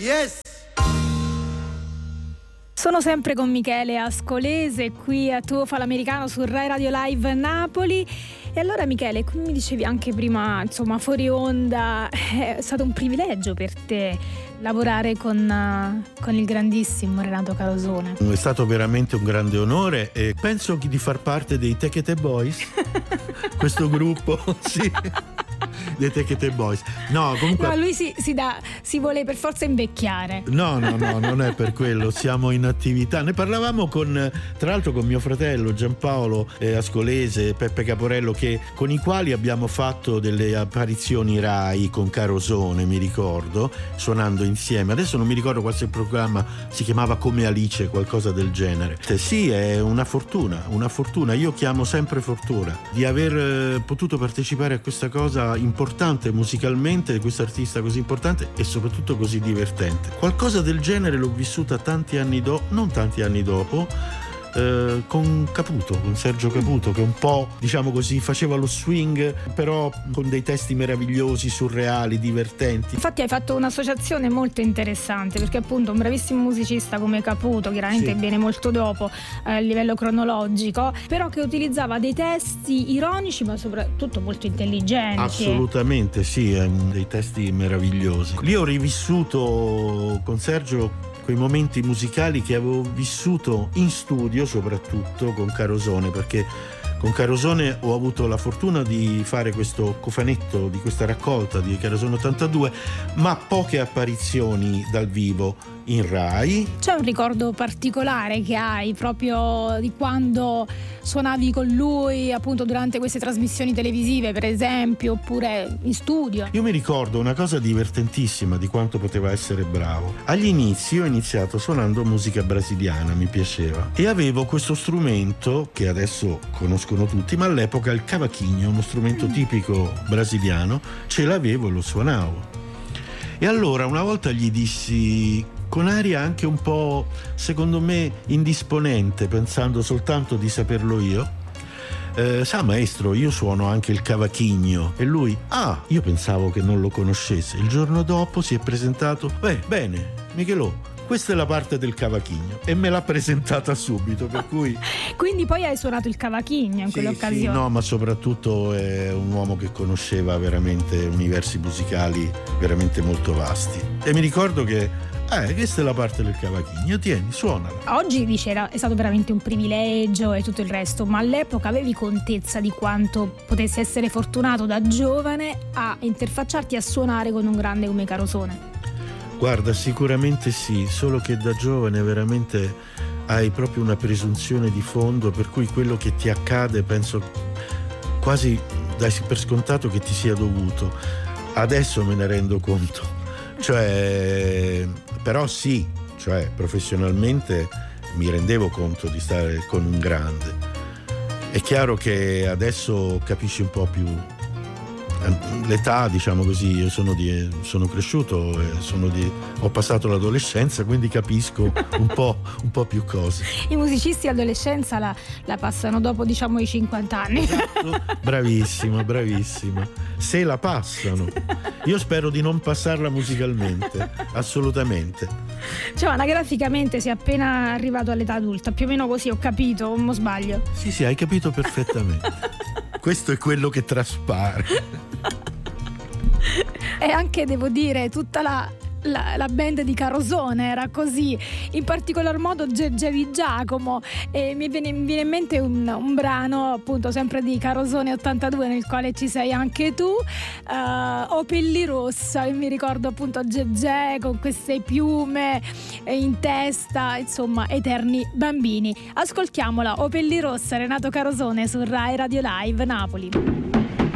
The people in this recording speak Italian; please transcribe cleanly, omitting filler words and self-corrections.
Yes! Sono sempre con Michele Ascolese qui a Tuo fa l'americano su Rai Radio Live Napoli. E allora Michele, come mi dicevi anche prima, insomma fuori onda, è stato un privilegio per te lavorare con il grandissimo Renato Carosone. È stato veramente un grande onore e penso di far parte dei Tecate Boys, questo gruppo, sì. Dei Tecate Boys. No, comunque. No, lui si vuole per forza invecchiare. No, non è per quello. Siamo in attività. Ne parlavamo tra l'altro con mio fratello Giampaolo Ascolese, Peppe Caporello, con i quali abbiamo fatto delle apparizioni Rai con Carosone, mi ricordo, suonando insieme. Adesso non mi ricordo qual sia il programma, si chiamava Come Alice, qualcosa del genere. Sì, è una fortuna. Io chiamo sempre fortuna di aver potuto partecipare a questa cosa importante musicalmente, di questo artista così importante e soprattutto così divertente. Qualcosa del genere l'ho vissuta non tanti anni dopo, con Sergio Caputo, che un po', diciamo così, faceva lo swing, però con dei testi meravigliosi, surreali, divertenti. Infatti hai fatto un'associazione molto interessante, perché appunto un bravissimo musicista come Caputo, chiaramente sì, viene molto dopo a livello cronologico, però che utilizzava dei testi ironici ma soprattutto molto intelligenti. Assolutamente sì, dei testi meravigliosi. Lì ho rivissuto con Sergio quei momenti musicali che avevo vissuto in studio, soprattutto con Carosone, perché con Carosone ho avuto la fortuna di fare questo cofanetto di questa raccolta di Carosone 82, ma poche apparizioni dal vivo in Rai. C'è un ricordo particolare che hai proprio di quando suonavi con lui, appunto durante queste trasmissioni televisive, per esempio, oppure in studio? Io mi ricordo una cosa divertentissima di quanto poteva essere bravo. Agli inizi ho iniziato suonando musica brasiliana, mi piaceva, e avevo questo strumento che adesso conoscono tutti, ma all'epoca il cavaquinho, uno strumento tipico brasiliano, ce l'avevo e lo suonavo. E allora una volta gli dissi, con aria anche un po', secondo me, indisponente, pensando soltanto di saperlo io, sa maestro, io suono anche il cavaquinho. E lui, io pensavo che non lo conoscesse. Il giorno dopo si è presentato, bene, Michelò, questa è la parte del cavaquinho, e me l'ha presentata subito, per cui... Quindi poi hai suonato il cavaquinho in quell'occasione? Sì, no, ma soprattutto è un uomo che conosceva veramente universi musicali veramente molto vasti. E mi ricordo che questa è la parte del cavaquinho, tieni, suonala. Oggi dice è stato veramente un privilegio e tutto il resto, ma all'epoca avevi contezza di quanto potessi essere fortunato da giovane a interfacciarti a suonare con un grande come Carosone? Guarda, sicuramente sì, solo che da giovane veramente hai proprio una presunzione di fondo, per cui quello che ti accade penso quasi dai per scontato che ti sia dovuto. Adesso me ne rendo conto, però sì, professionalmente mi rendevo conto di stare con un grande. È chiaro che adesso capisci un po' più l'età, diciamo così. Io sono cresciuto, ho passato l'adolescenza, quindi capisco un po' più cose. I musicisti l'adolescenza la passano dopo, diciamo, i 50 anni. Esatto. Bravissima, se la passano. Io spero di non passarla musicalmente, assolutamente. Cioè, anagraficamente sei appena arrivato all'età adulta, più o meno così, ho capito, o non sbaglio? Sì, hai capito perfettamente. Questo è quello che traspare. E anche, devo dire, tutta la band di Carosone era così, in particolar modo Gergevi Giacomo, e mi viene in mente un brano appunto sempre di Carosone 82 nel quale ci sei anche tu, O Pellirossa, e mi ricordo appunto Gerge con queste piume in testa, insomma eterni bambini. Ascoltiamola, O Pellirossa, Renato Carosone su Rai Radio Live Napoli.